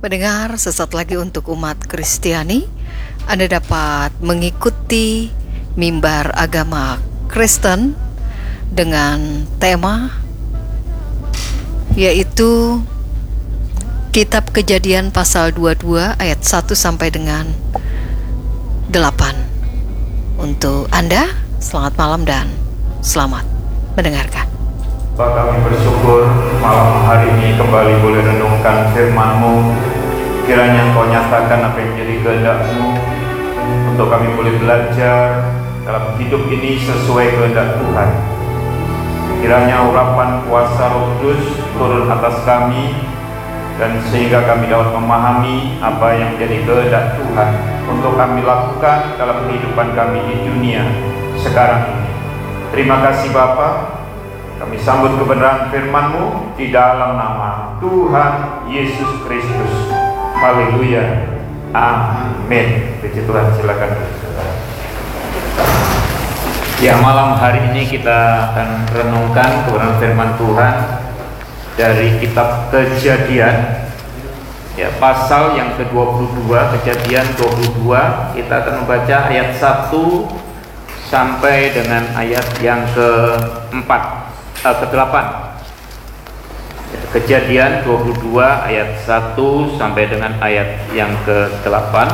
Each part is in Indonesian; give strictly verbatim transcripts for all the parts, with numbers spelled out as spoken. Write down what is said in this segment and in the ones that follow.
Pendengar, sesaat lagi untuk umat Kristiani, Anda dapat mengikuti mimbar agama Kristen dengan tema yaitu Kitab Kejadian pasal dua puluh dua ayat satu sampai dengan delapan. Untuk Anda, selamat malam dan selamat mendengarkan. Bapak, kami bersyukur malam hari ini kembali boleh renungkan firman-Mu. Kiranya Engkau nyatakan apa yang menjadi kehendak-Mu untuk kami boleh belajar dalam hidup ini sesuai kehendak Tuhan. Kiranya urapan kuasa Roh Kudus turun atas kami, dan sehingga kami dapat memahami apa yang menjadi kehendak Tuhan untuk kami lakukan dalam kehidupan kami di dunia sekarang ini. Terima kasih Bapa. Kami sambut kebenaran firman-Mu di dalam nama Tuhan Yesus Kristus. Haleluya. Amin. Puji Tuhan, silakan. Ya, malam hari ini kita akan renungkan kebenaran firman Tuhan dari kitab Kejadian. Ya, pasal yang ke dua puluh dua, Kejadian dua puluh dua. Kita akan membaca ayat satu sampai dengan ayat yang keempat. ke delapan. Kejadian dua puluh dua ayat satu sampai dengan ayat yang ke delapan.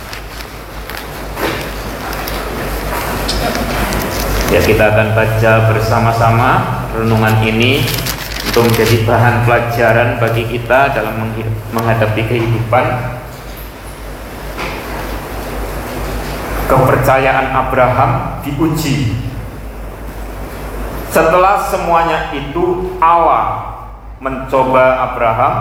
Ya, kita akan baca bersama-sama renungan ini untuk menjadi bahan pelajaran bagi kita dalam menghadapi kehidupan. Kepercayaan Abraham diuji. Setelah semuanya itu Allah mencoba Abraham.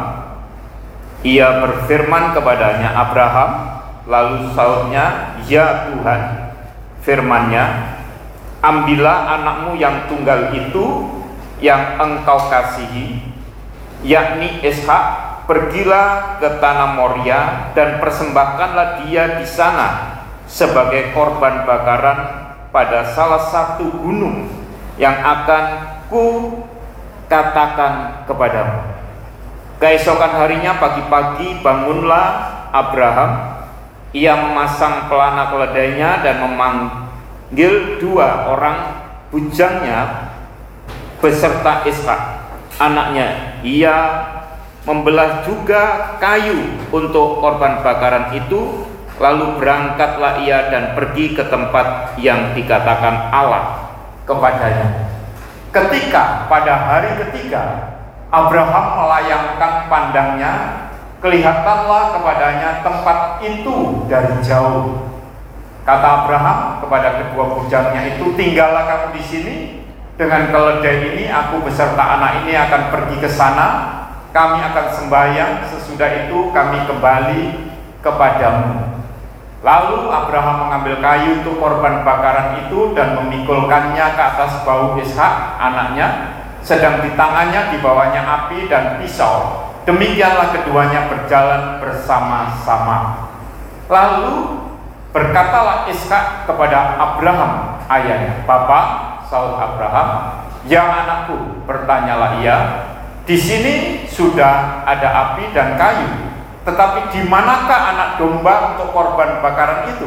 Ia berfirman kepadanya, Abraham. Lalu sahutnya, ya Tuhan. Firman-Nya, ambillah anakmu yang tunggal itu yang engkau kasihi, yakni Ishak. Pergilah ke tanah Moria dan persembahkanlah dia di sana sebagai korban bakaran pada salah satu gunung yang akan ku katakan kepadamu. Keesokan harinya pagi-pagi bangunlah Abraham. Ia memasang pelana keledainya dan memanggil dua orang bujangnya beserta Ishak anaknya. Ia membelah juga kayu untuk korban bakaran itu. Lalu berangkatlah ia dan pergi ke tempat yang dikatakan Allah kepadanya. Ketika pada hari ketiga Abraham melayangkan pandangnya, kelihatanlah kepadanya tempat itu dari jauh. Kata Abraham kepada kedua bujangnya itu, tinggallah kamu di sini dengan keledai ini. Aku beserta anak ini akan pergi ke sana. Kami akan sembahyang, sesudah itu kami kembali kepadamu. Lalu Abraham mengambil kayu untuk korban bakaran itu dan memikulkannya ke atas bahu Ishak anaknya, sedang di tangannya dibawanya api dan pisau. Demikianlah keduanya berjalan bersama-sama. Lalu berkatalah Ishak kepada Abraham ayahnya, Bapa, sahut Abraham. Ya anakku, bertanyalah ia, di sini sudah ada api dan kayu, tetapi di manakah anak domba untuk korban bakaran itu?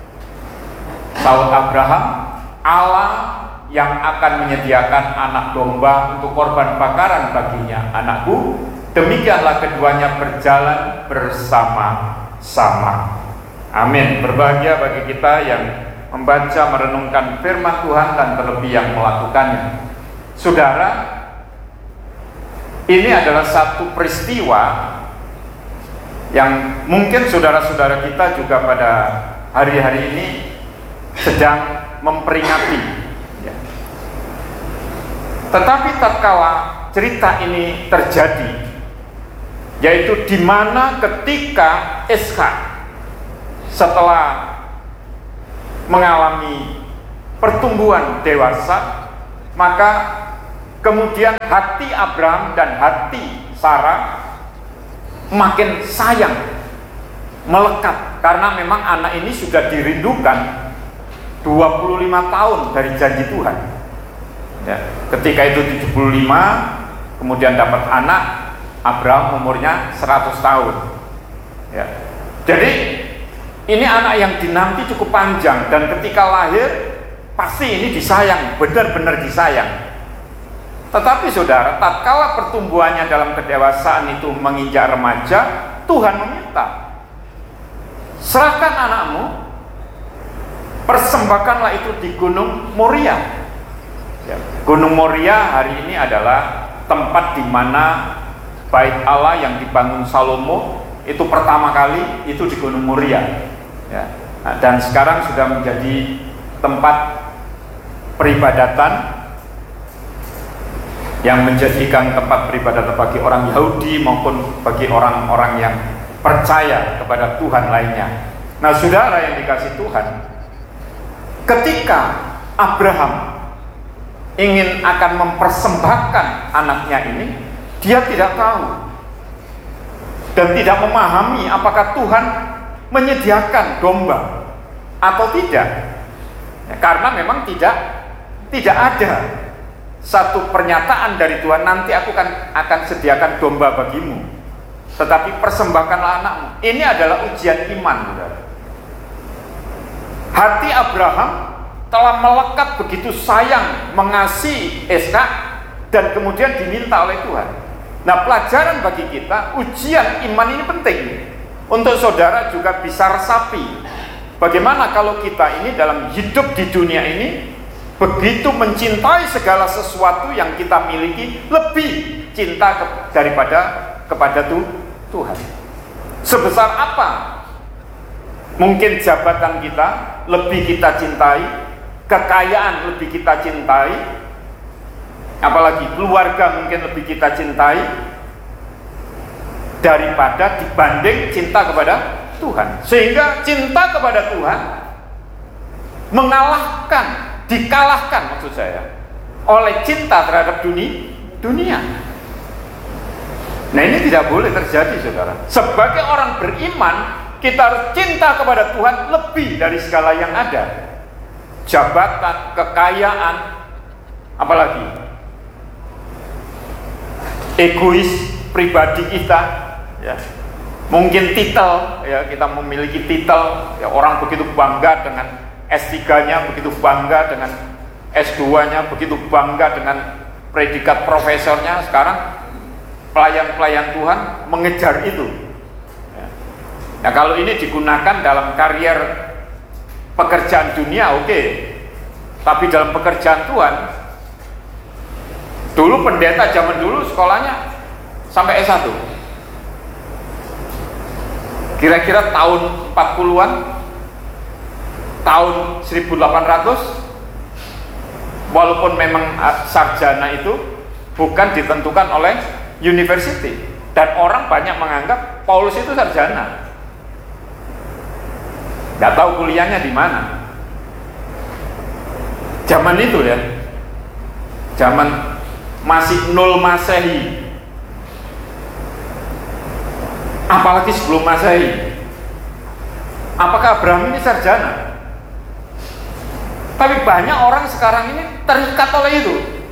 Sahut Abraham, Allah yang akan menyediakan anak domba untuk korban bakaran baginya, anakku. Demikianlah keduanya berjalan bersama-sama. Amin. Berbahagia bagi kita yang membaca, merenungkan firman Tuhan dan terlebih yang melakukannya. Saudara, ini adalah satu peristiwa yang mungkin saudara-saudara kita juga pada hari-hari ini sedang memperingati, ya. Tetapi tatkala cerita ini terjadi, yaitu di mana ketika Ishak setelah mengalami pertumbuhan dewasa, maka kemudian hati Abraham dan hati Sarah makin sayang, melekat, karena memang anak ini sudah dirindukan dua puluh lima tahun dari janji Tuhan, ya. Ketika itu tujuh puluh lima, kemudian dapat anak, Abraham umurnya seratus tahun. Ya. Jadi ini anak yang dinanti cukup panjang, dan ketika lahir pasti ini disayang, benar-benar disayang. Tetapi saudara, tatkala pertumbuhannya dalam kedewasaan itu menginjak remaja, Tuhan meminta, serahkan anakmu, persembahkanlah itu di Gunung Moria. Ya. Gunung Moria hari ini adalah tempat di mana Bait Allah yang dibangun Salomo itu pertama kali itu di Gunung Moria. Ya. Nah, dan sekarang sudah menjadi tempat peribadatan yang menjadikan tempat peribadatan bagi orang Yahudi maupun bagi orang-orang yang percaya kepada Tuhan lainnya. Nah, saudara yang dikasih Tuhan, ketika Abraham ingin akan mempersembahkan anaknya ini, dia tidak tahu dan tidak memahami apakah Tuhan menyediakan domba atau tidak, ya, karena memang tidak tidak ada satu pernyataan dari Tuhan, nanti aku akan akan sediakan domba bagimu, tetapi persembahkanlah anakmu. Ini adalah ujian iman, saudara. Hati Abraham telah melekat begitu sayang mengasihi Ishak, dan kemudian diminta oleh Tuhan. Nah, pelajaran bagi kita, ujian iman ini penting untuk saudara juga bisa resapi bagaimana kalau kita ini dalam hidup di dunia ini begitu mencintai segala sesuatu yang kita miliki, lebih cinta ke, daripada kepada tu, Tuhan. Sebesar apa mungkin jabatan kita lebih kita cintai, kekayaan lebih kita cintai, apalagi keluarga mungkin lebih kita cintai daripada dibanding cinta kepada Tuhan. Sehingga cinta kepada Tuhan mengalahkan, dikalahkan maksud saya, oleh cinta terhadap dunia, dunia. Nah, ini tidak boleh terjadi, saudara. Sebagai orang beriman, kita harus cinta kepada Tuhan lebih dari segala yang ada. Jabatan, kekayaan, apalagi egois pribadi kita, ya. Mungkin titel, ya, kita memiliki titel, ya, orang begitu bangga dengan S tiga-nya, begitu bangga dengan S dua-nya, begitu bangga dengan predikat profesornya. Sekarang pelayan-pelayan Tuhan mengejar itu. Nah, kalau ini digunakan dalam karier pekerjaan dunia, oke. Okay. Tapi dalam pekerjaan Tuhan, dulu pendeta zaman dulu sekolahnya sampai S satu. Kira-kira tahun empat puluhan, tahun seribu delapan ratus, walaupun memang sarjana itu bukan ditentukan oleh university, dan orang banyak menganggap Paulus itu sarjana. Nggak tahu kuliahnya di mana. Zaman itu ya, zaman masih nol Masehi, apalagi sebelum Masehi. Apakah Abraham ini sarjana? Tapi banyak orang sekarang ini terikat oleh itu.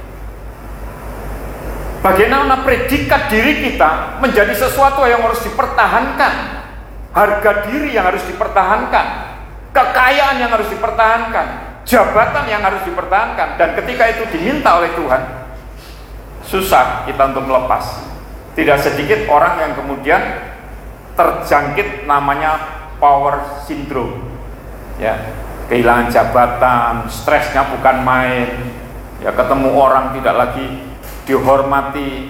Bagaimana predikat diri kita menjadi sesuatu yang harus dipertahankan, harga diri yang harus dipertahankan, kekayaan yang harus dipertahankan, jabatan yang harus dipertahankan, dan ketika itu diminta oleh Tuhan, susah kita untuk melepas. Tidak sedikit orang yang kemudian terjangkit namanya power syndrome, ya, kehilangan jabatan, stresnya bukan main, ya, ketemu orang tidak lagi dihormati.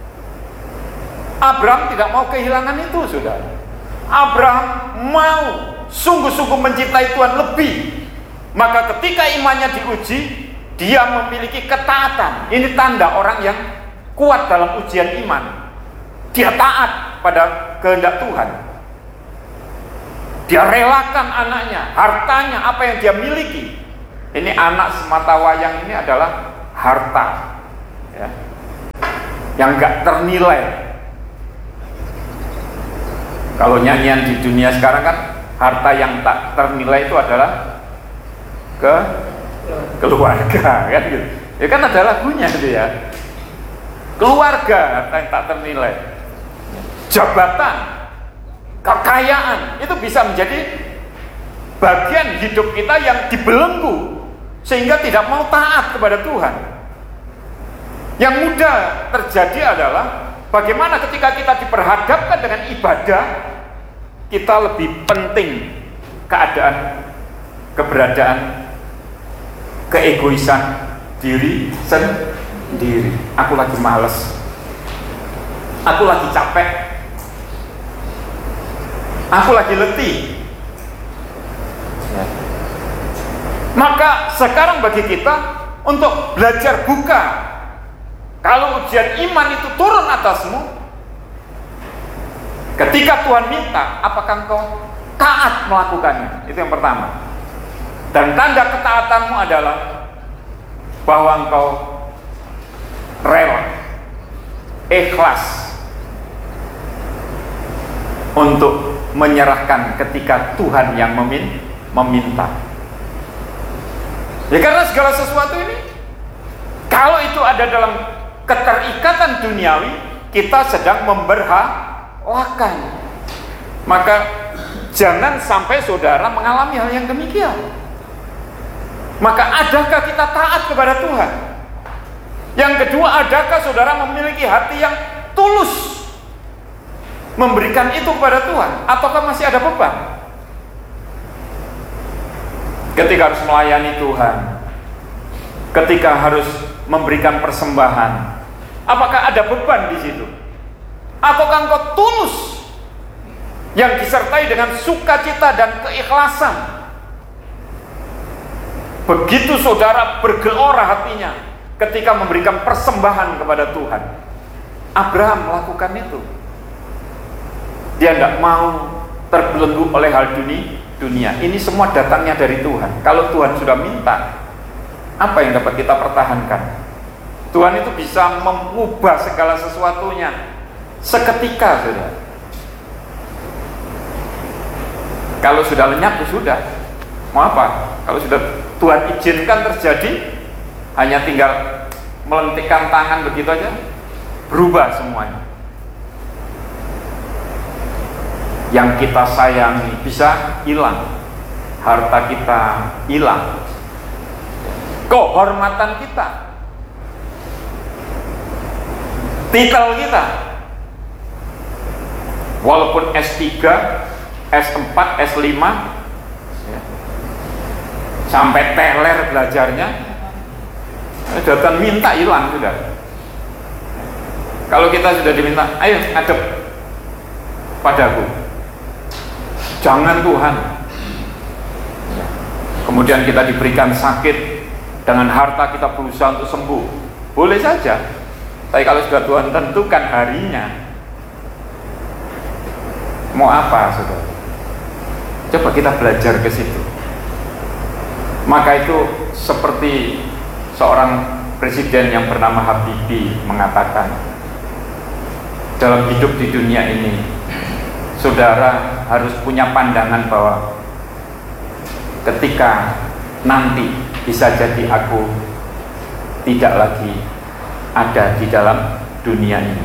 Abraham tidak mau kehilangan itu, saudara. Abraham mau sungguh-sungguh mencintai Tuhan lebih. Maka ketika imannya diuji, dia memiliki ketaatan. Ini tanda orang yang kuat dalam ujian iman. Dia taat pada kehendak Tuhan. Dia relakan anaknya, hartanya, apa yang dia miliki. Ini anak semata wayang ini adalah harta, ya, yang gak ternilai. Kalau nyanyian di dunia sekarang kan, harta yang tak ternilai itu adalah ke keluarga, kan gitu. Ya kan ada lagunya itu ya. Keluarga, harta yang tak ternilai. Jabatan, kekayaan itu bisa menjadi bagian hidup kita yang dibelenggu sehingga tidak mau taat kepada Tuhan. Yang mudah terjadi adalah bagaimana ketika kita diperhadapkan dengan ibadah, kita lebih penting keadaan, keberadaan, keegoisan diri sendiri. Aku lagi males, aku lagi capek, aku lagi letih. Ya. Maka sekarang bagi kita untuk belajar buka, kalau ujian iman itu turun atasmu, ketika Tuhan minta, apakah engkau taat melakukannya? Itu yang pertama. Dan tanda ketaatanmu adalah bahwa engkau rela, ikhlas untuk menyerahkan ketika Tuhan yang memin meminta. Ya karena segala sesuatu ini, kalau itu ada dalam keterikatan duniawi, kita sedang memberhalakan. Maka jangan sampai saudara mengalami hal yang demikian. Maka adakah kita taat kepada Tuhan? Yang kedua, adakah saudara memiliki hati yang tulus memberikan itu kepada Tuhan? Ataukah masih ada beban? Ketika harus melayani Tuhan, ketika harus memberikan persembahan, apakah ada beban di situ? Ataukah engkau tulus yang disertai dengan sukacita dan keikhlasan? Begitu saudara bergelora hatinya ketika memberikan persembahan kepada Tuhan. Abraham melakukan itu. Dia tidak mau terbelenggu oleh hal dunia. dunia. Ini semua datangnya dari Tuhan. Kalau Tuhan sudah minta, apa yang dapat kita pertahankan? Tuhan itu bisa mengubah segala sesuatunya seketika, saudara. Kalau sudah lenyap, sudah. Mau apa? Kalau sudah Tuhan izinkan terjadi, hanya tinggal melentikkan tangan begitu aja, berubah semuanya. Yang kita sayangi bisa hilang, harta kita hilang, kehormatan kita, titel kita, walaupun S tiga, S empat, S lima, ya, sampai teler belajarnya, datang minta hilang sudah. Kalau kita sudah diminta, ayo ngadep padaku, jangan Tuhan. Kemudian kita diberikan sakit, dengan harta kita berusaha untuk sembuh, boleh saja. Tapi kalau sudah Tuhan tentukan harinya, mau apa, saudara? Coba kita belajar ke situ. Maka itu seperti seorang presiden yang bernama Habibie mengatakan, dalam hidup di dunia ini, saudara harus punya pandangan bahwa ketika nanti bisa jadi aku tidak lagi ada di dalam dunia ini.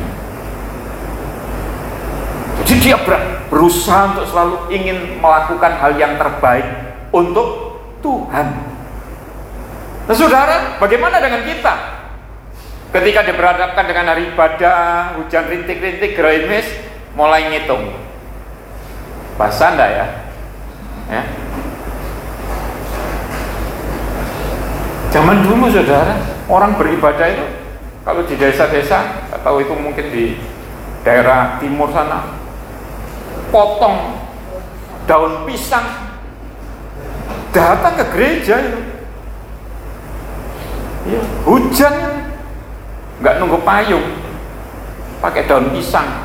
Jadi dia berusaha untuk selalu ingin melakukan hal yang terbaik untuk Tuhan. Nah saudara, bagaimana dengan kita? Ketika diberhadapkan dengan hari ibadah, hujan rintik-rintik, gerimis, mulai ngitung. Basah enggak ya? Ya. Zaman dulu saudara, orang beribadah itu kalau di desa-desa, atau itu mungkin di daerah timur sana, potong daun pisang, datang ke gereja itu. Ya, hujan, nggak nunggu payung, pakai daun pisang,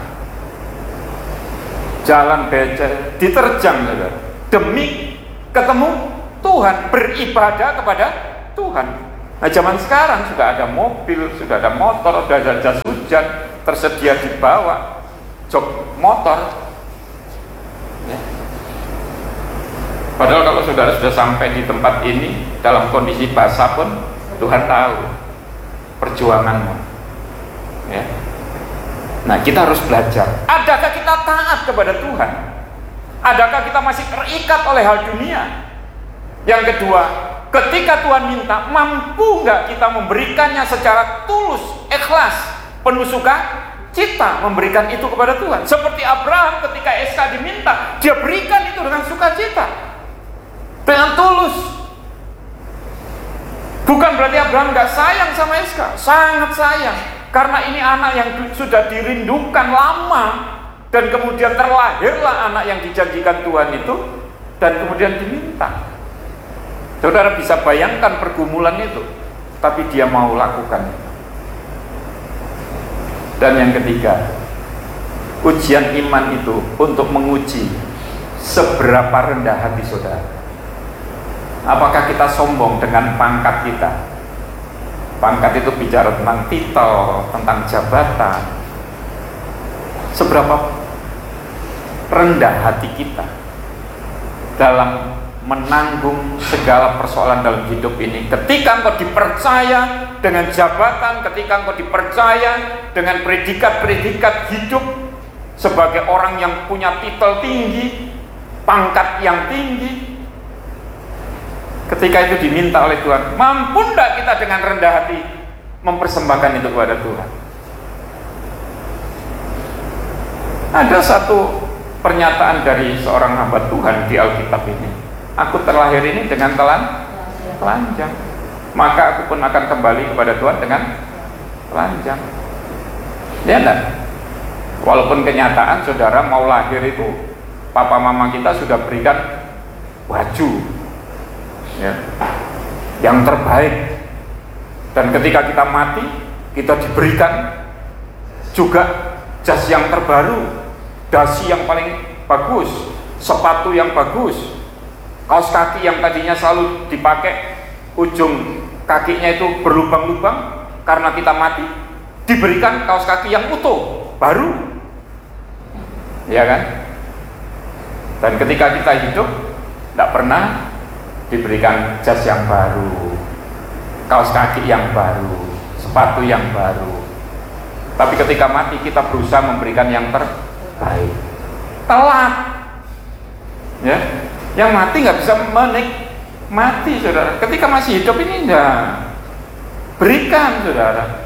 jalan becek, diterjang saudara, demi ketemu Tuhan, beribadah kepada Tuhan. Nah zaman sekarang sudah ada mobil, sudah ada motor, sudah ada jas hujan tersedia dibawa, jok motor. Ya. Padahal kalau saudara sudah sampai di tempat ini dalam kondisi basah pun Tuhan tahu perjuanganmu. Ya. Nah kita harus belajar. Adakah kita taat kepada Tuhan? Adakah kita masih terikat oleh hal dunia? Yang kedua, ketika Tuhan minta, mampu nggak kita memberikannya secara tulus, ikhlas, penuh suka cita memberikan itu kepada Tuhan? Seperti Abraham ketika Iskak diminta, dia berikan itu dengan sukacita, dengan tulus. Bukan berarti Abraham nggak sayang sama Iskak, sangat sayang, karena ini anak yang sudah dirindukan lama, dan kemudian terlahirlah anak yang dijanjikan Tuhan itu, dan kemudian diminta. Saudara bisa bayangkan pergumulan itu, tapi dia mau lakukan. Dan yang ketiga, ujian iman itu untuk menguji seberapa rendah hati saudara. Apakah kita sombong dengan pangkat kita? Pangkat itu bicara tentang titel, tentang jabatan. Seberapa rendah hati kita dalam menanggung segala persoalan dalam hidup ini. Ketika engkau dipercaya dengan jabatan, ketika engkau dipercaya dengan predikat-predikat hidup sebagai orang yang punya titel tinggi, pangkat yang tinggi, ketika itu diminta oleh Tuhan, mampu enggak kita dengan rendah hati mempersembahkan itu kepada Tuhan? Ada satu pernyataan dari seorang hamba Tuhan di Alkitab ini. Aku terlahir ini dengan telan telanjang, maka aku pun akan kembali kepada Tuhan dengan telanjang. Ya enggak? Walaupun kenyataan saudara mau lahir itu papa mama kita sudah berikan baju ya, yang terbaik, dan ketika kita mati kita diberikan juga jas yang terbaru, dasi yang paling bagus, sepatu yang bagus, kaos kaki yang tadinya selalu dipakai ujung kakinya itu berlubang-lubang, karena kita mati diberikan kaos kaki yang utuh, baru, ya kan? Dan ketika kita hidup tidak pernah diberikan jas yang baru, kaos kaki yang baru, sepatu yang baru. Tapi ketika mati kita berusaha memberikan yang terbaik. Telat, ya. Yang mati nggak bisa menikmati, saudara. Ketika masih hidup ini enggak, berikan, saudara.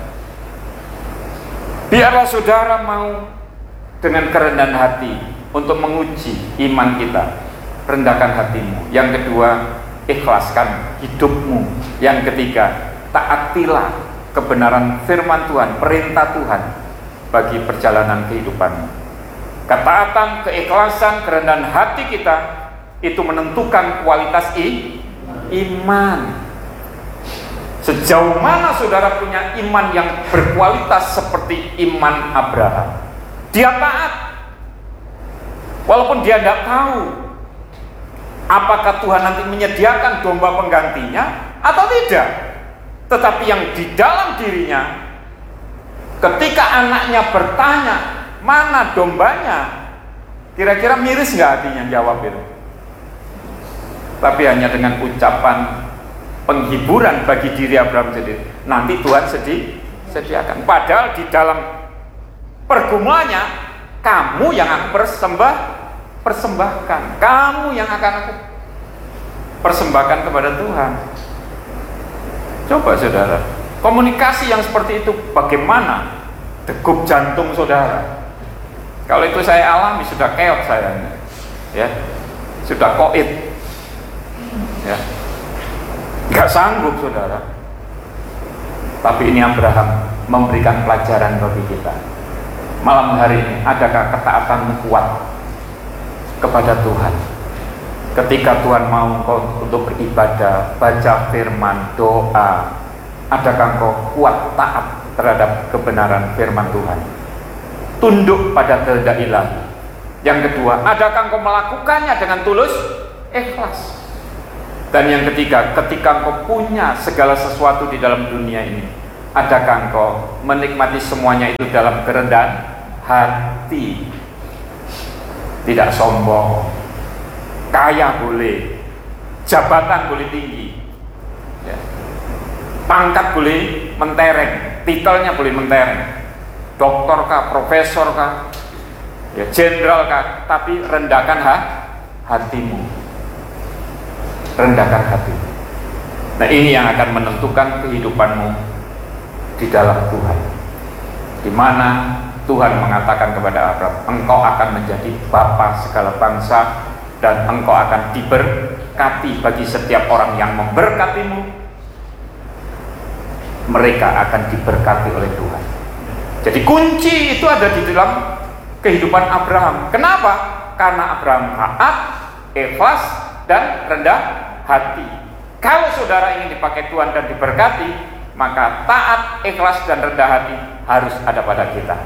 Biarlah saudara mau dengan kerendahan hati untuk menguji iman kita. Rendahkan hatimu. Yang kedua, ikhlaskan hidupmu. Yang ketiga, taatilah kebenaran firman Tuhan, perintah Tuhan bagi perjalanan kehidupanmu. Ketaatan, keikhlasan, kerendahan hati kita itu menentukan kualitas i, iman. Sejauh mana saudara punya iman yang berkualitas seperti iman Abraham. Dia taat, walaupun dia tidak tahu apakah Tuhan nanti menyediakan domba penggantinya atau tidak. Tetapi yang di dalam dirinya, ketika anaknya bertanya, mana dombanya? Kira-kira miris nggak hatinya jawab itu? Tapi hanya dengan ucapan penghiburan bagi diri Abraham sendiri. Nanti Tuhan sedih, sediakan. Padahal di dalam pergumulannya, kamu yang aku persembah, persembahkan. Kamu yang akan aku persembahkan kepada Tuhan. Coba saudara, komunikasi yang seperti itu bagaimana degup jantung saudara? Kalau itu saya alami, sudah keok saya, ya, sudah koit. Ya, nggak sanggup saudara. Tapi ini Abraham memberikan pelajaran bagi kita. Malam hari ini, adakah ketaatanmu kuat kepada Tuhan? Ketika Tuhan mau engkau untuk beribadah, baca firman, doa, adakah engkau kuat taat terhadap kebenaran firman Tuhan? Tunduk pada kehendak ilahi. Yang kedua, adakah engkau melakukannya dengan tulus, ikhlas? Dan yang ketiga, ketika engkau punya segala sesuatu di dalam dunia ini, adakah engkau menikmati semuanya itu dalam kerendahan hati? Tidak sombong. Kaya boleh, jabatan boleh tinggi, ya. Pangkat boleh mentereng, titelnya boleh mentereng, doktor kah, profesor kah, ya, jenderal kah, tapi rendahkan ha? hatimu, rendahkan hatimu. Nah, ini yang akan menentukan kehidupanmu di dalam Tuhan, di mana Tuhan mengatakan kepada Abraham, engkau akan menjadi bapa segala bangsa, dan engkau akan diberkati. Bagi setiap orang yang memberkatimu, mereka akan diberkati oleh Tuhan. Jadi kunci itu ada di dalam kehidupan Abraham. Kenapa? Karena Abraham taat, ikhlas, dan rendah hati. Kalau saudara ingin dipakai Tuhan dan diberkati, maka taat, ikhlas, dan rendah hati harus ada pada kita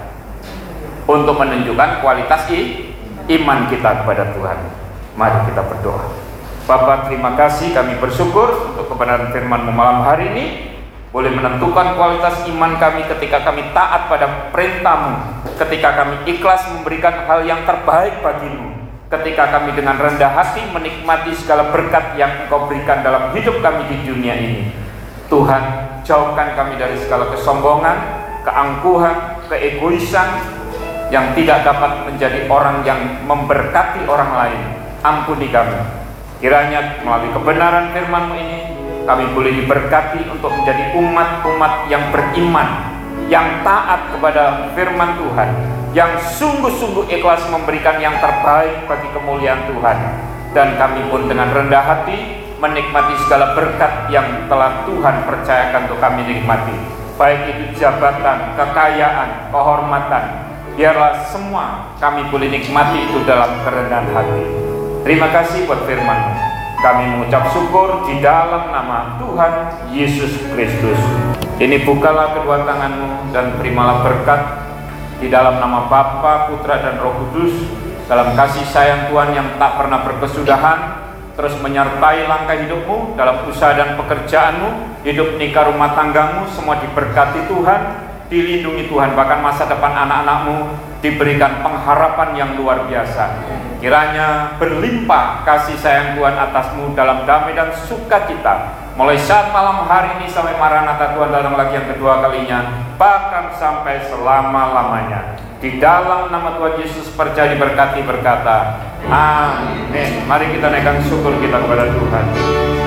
untuk menunjukkan kualitas iman kita kepada Tuhan. Mari kita berdoa. Bapa, terima kasih, kami bersyukur untuk kebenaran firman-Mu malam hari ini boleh menentukan kualitas iman kami ketika kami taat pada perintah-Mu, ketika kami ikhlas memberikan hal yang terbaik bagi-Mu, ketika kami dengan rendah hati menikmati segala berkat yang Engkau berikan dalam hidup kami di dunia ini. Tuhan, jauhkan kami dari segala kesombongan, keangkuhan, keegoisan yang tidak dapat menjadi orang yang memberkati orang lain. Ampuni kami. Kiranya melalui kebenaran firman-Mu ini kami boleh diberkati untuk menjadi umat-umat yang beriman, yang taat kepada firman Tuhan, yang sungguh-sungguh ikhlas memberikan yang terbaik bagi kemuliaan Tuhan. Dan kami pun dengan rendah hati menikmati segala berkat yang telah Tuhan percayakan untuk kami nikmati, baik itu jabatan, kekayaan, kehormatan. Biarlah semua kami boleh nikmati itu dalam kerendahan hati. Terima kasih buat firman-Mu. Kami mengucap syukur di dalam nama Tuhan Yesus Kristus. Ini bukalah kedua tangan-Mu dan terimalah berkat di dalam nama Bapa, Putra, dan Roh Kudus, dalam kasih sayang Tuhan yang tak pernah berkesudahan, terus menyertai langkah hidupmu dalam usaha dan pekerjaanmu, hidup nikah rumah tanggamu, semua diberkati Tuhan, dilindungi Tuhan, bahkan masa depan anak-anakmu diberikan pengharapan yang luar biasa. Kiranya berlimpah kasih sayang Tuhan atasmu dalam damai dan sukacita, mulai saat malam hari ini sampai Maranatha Tuhan datang lagi yang kedua kalinya, bahkan sampai selama-lamanya. Di dalam nama Tuhan Yesus percaya diberkati berkata, amin. Mari kita naikkan syukur kita kepada Tuhan.